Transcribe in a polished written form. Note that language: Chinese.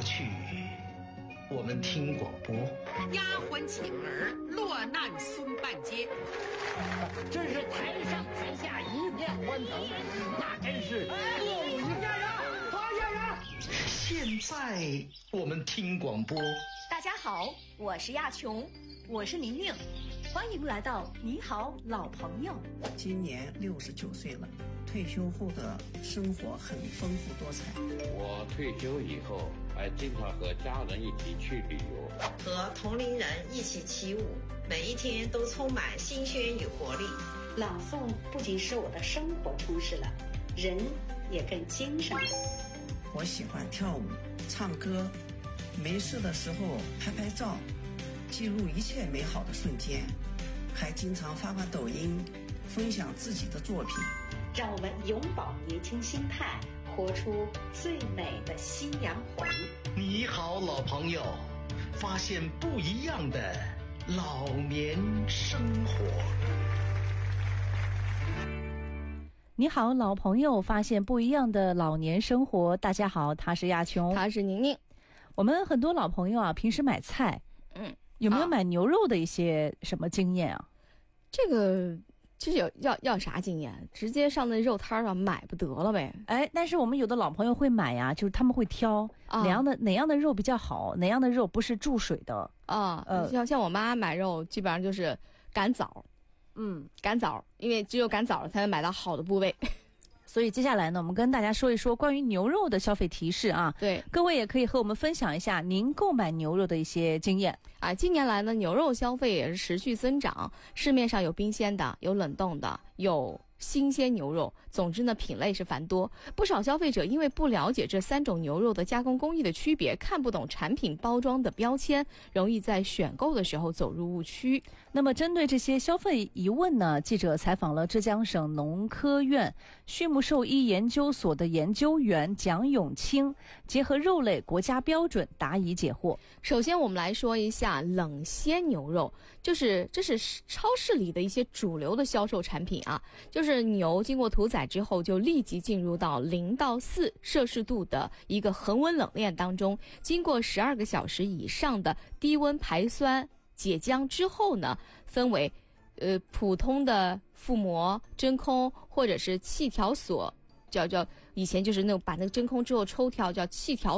去我们听广播， 丫鬟请儿落难松半街， 真是台上台下一片欢腾，那真是歌舞一片呀！发言人， 现在我们听广播。 大家好，我是亚琼，我是宁宁，欢迎来到你好老朋友。 今年69岁了，退休后的生活很丰富多彩。 我退休以后还经常和家人一起去旅游， 和同龄人一起起舞，每一天都充满新鲜与活力。 朗诵不仅使我的生活充实了，人也更精神了。 我喜欢跳舞、唱歌，没事的时候拍拍照，记录一切美好的瞬间，还经常发抖音，分享自己的作品。 让我们永葆年轻心态，活出最美的夕阳红。 你好老朋友，发现不一样的老年生活。 你好老朋友，发现不一样的老年生活。大家好，他是亚琼， 他是宁宁。 我们很多老朋友啊，平时买菜，有没有买牛肉的一些什么经验啊？ 这个就是要啥经验？直接上那肉摊上买不得了呗？ 哎，但是我们有的老朋友会买呀，就是他们会挑哪样的肉比较好，哪样的肉不是注水的啊。像我妈买肉，基本上就是赶早，赶早，因为只有赶早了才能买到好的部位。 所以接下来呢，我们跟大家说一说关于牛肉的消费提示啊。 对， 各位也可以和我们分享一下您购买牛肉的一些经验啊。近年来呢，牛肉消费也是持续增长，市面上有冰鲜的，有冷冻的，有新鲜牛肉，总之呢，品类是繁多。不少消费者因为不了解这3种牛肉的加工工艺的区别，看不懂产品包装的标签，容易在选购的时候走入误区。 那么针对这些消费疑问呢，记者采访了浙江省农科院畜牧兽医研究所的研究员蒋永清，结合肉类国家标准答疑解惑。 首先我们来说一下冷鲜牛肉，这是超市里的一些主流的销售产品啊，就是牛经过屠宰之后就立即进入到0到4摄氏度的一个恒温冷链当中，经过12个小时以上的低温排酸解浆之后呢，分为普通的覆膜、真空或者是气条锁，叫以前就是那种把那个真空之后抽条叫气条